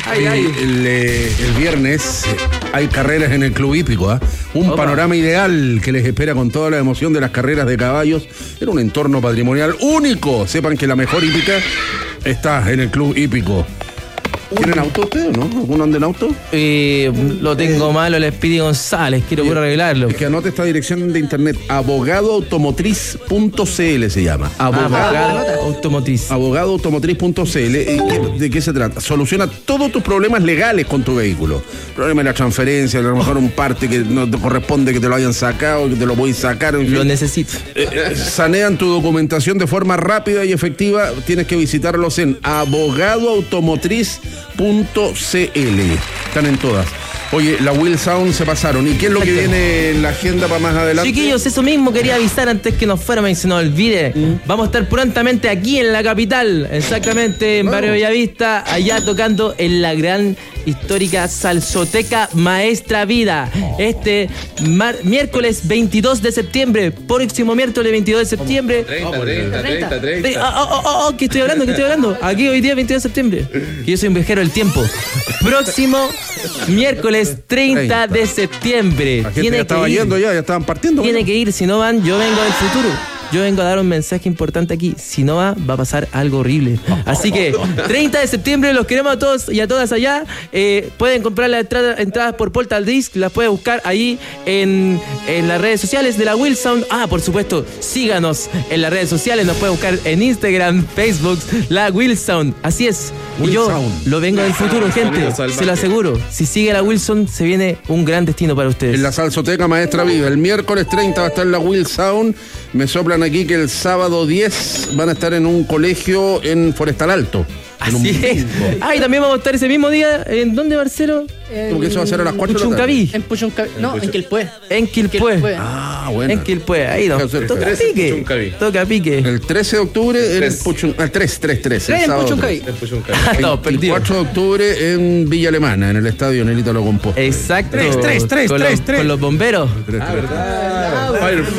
El viernes hay carreras en el Club Hípico, ¿eh? Un panorama ideal que les espera con toda la emoción de las carreras de caballos en un entorno patrimonial único. Sepan que la mejor hípica está en el Club Hípico. ¿Tienen auto ustedes o no? ¿Alguno anda en auto? Lo tengo malo, el Speedy González, quiero arreglarlo. Es que anote esta dirección de internet, abogadoautomotriz.cl se llama. Automotriz. Abogadoautomotriz.cl. ¿De qué se trata? Soluciona todos tus problemas legales con tu vehículo. Problema de la transferencia, a lo mejor un parte que no te corresponde que te lo hayan sacado, que te lo podéis sacar. En fin. Lo necesito. Sanean tu documentación de forma rápida y efectiva. Tienes que visitarlos en abogadoautomotriz.cl. Están en todas. Oye, la Will Sound se pasaron. ¿Y qué es lo que viene en la agenda para más adelante? Chiquillos, eso mismo quería avisar antes que nos fuéramos y se nos olvide. Vamos a estar prontamente aquí en la capital, exactamente en Barrio Bellavista, allá tocando en la gran histórica Salsoteca Maestra Vida. Este miércoles 22 de septiembre, próximo miércoles 22 de septiembre. 30. ¿Qué estoy hablando? Aquí hoy día 22 de septiembre. Que yo soy un viajero del tiempo. Próximo miércoles 30 de septiembre. La gente ya estaba yendo, ya estaban partiendo. Tiene que ir, si no van, yo vengo del futuro. Yo vengo a dar un mensaje importante aquí. Si no va a pasar algo horrible. Así que, 30 de septiembre, los queremos a todos y a todas allá. Pueden comprar las entradas por Portal Disc. Las pueden buscar ahí en las redes sociales de la Will Sound. Por supuesto, síganos en las redes sociales. Nos pueden buscar en Instagram, Facebook, la Will Sound. Así es. Y yo lo vengo del futuro, gente. Se lo aseguro. Si sigue la Wilson, se viene un gran destino para ustedes. En la Salsoteca Maestra Vida. El miércoles 30 va a estar la Will Sound. Me soplan aquí que el sábado 10 van a estar en un colegio en Forestal Alto. Así es. Y también vamos a estar ese mismo día. ¿En dónde, Marcelo? Porque eso va a ser a las 4 de la tarde. En Puchuncaví. No, en Quilpué. En Quilpué. Bueno. En Quilpué. Ahí no. Toca pique. El 13 de octubre en Puchuncaví. 3. En Puchuncaví. El 4 de octubre en Villa Alemana, en el estadio Nelito Lo Compó. Exacto. 3. Con los bomberos. ¿Verdad?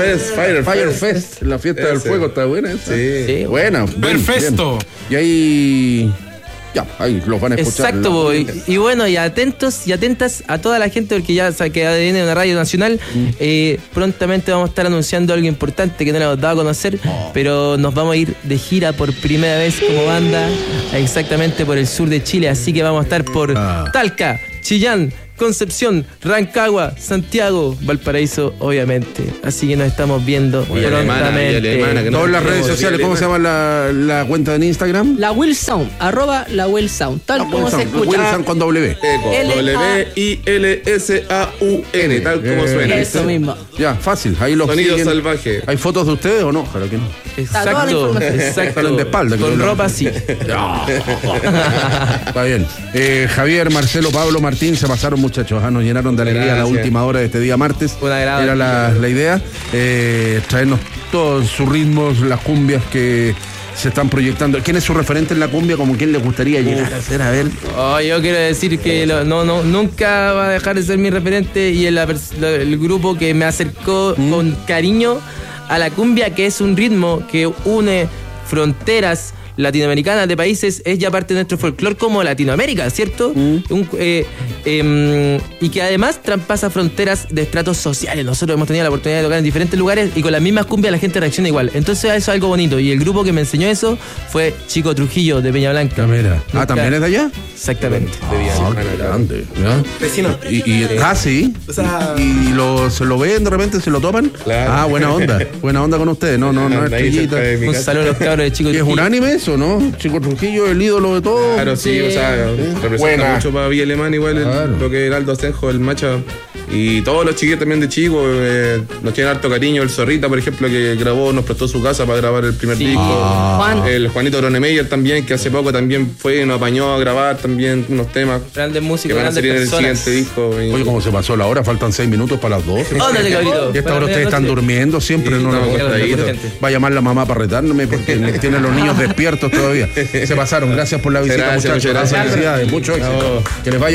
Firefest. La fiesta del fuego está buena. Sí. Buena. Perfecto. Y ahí... Ya, ahí los van a escuchar. Exacto, y bueno, y atentos y atentas a toda la gente, porque ya sabe que viene una radio nacional. Prontamente vamos a estar anunciando algo importante que no le hemos dado a conocer, pero nos vamos a ir de gira por primera vez como banda, exactamente por el sur de Chile. Así que vamos a estar por Talca, Chillán, Concepción, Rancagua, Santiago, Valparaíso, obviamente. Así que nos estamos viendo prontamente. Todas las redes sociales, ¿cómo se llama la cuenta en Instagram? La Will Sound, @la Will Sound, tal como se escucha. Will Sound con W. WILSAUN, tal como suena. Eso mismo. Ya, fácil. Ahí los Sonido siguen. salvaje. ¿Hay fotos de ustedes o no? Ojalá que no. Exacto. Salen de espalda. Con ropa sí. Está bien. Javier, Marcelo, Pablo, Martín, se pasaron, muchachos. Nos llenaron de alegría a la última hora de este día martes. Era la idea. Traernos todos sus ritmos, las cumbias que se están proyectando. ¿Quién es su referente en la cumbia? ¿Como quién le gustaría llegar a ser? A ver. Yo quiero decir que nunca va a dejar de ser mi referente, y el grupo que me acercó con cariño a la cumbia, que es un ritmo que une fronteras latinoamericanas de países, es ya parte de nuestro folclore como Latinoamérica, ¿cierto? Y que además traspasa fronteras de estratos sociales. Nosotros hemos tenido la oportunidad de tocar en diferentes lugares y con las mismas cumbias la gente reacciona igual. Entonces eso es algo bonito, y el grupo que me enseñó eso fue Chico Trujillo de Peña Blanca. Mira. ¿También es de allá? Exactamente. Qué grande. Vecino. Sí. O sea, ¿Y se lo ven de repente, se lo toman? Claro. Buena onda. Buena onda con ustedes. No es chiquita. Un saludo a los cabros de Chico ¿Y es Trujillo. unánime eso, no? Chico Trujillo, el ídolo de todo. Claro, sí, o sea, representa mucho para Villa Alemana, igual lo que era Aldo Asenjo, el Macha. Y todos los chiquillos también de Chico nos tienen harto cariño. El Zorrita, por ejemplo, que nos prestó su casa para grabar el primer disco. El Juanito Gronemeyer también, que hace poco también nos apañó a grabar también unos temas. Grandes músicos, que van a salir en el siguiente disco. Oye, ¿cómo se pasó la hora? Faltan 6 minutos para las 12. Ándale, cabrito. Y esta hora ustedes están durmiendo siempre. Sí, no, va a llamar la mamá para retarme porque tienen los niños despiertos todavía. Se pasaron. Gracias por la visita, muchachos. Gracias. Felicidades. Mucho éxito. Que les vaya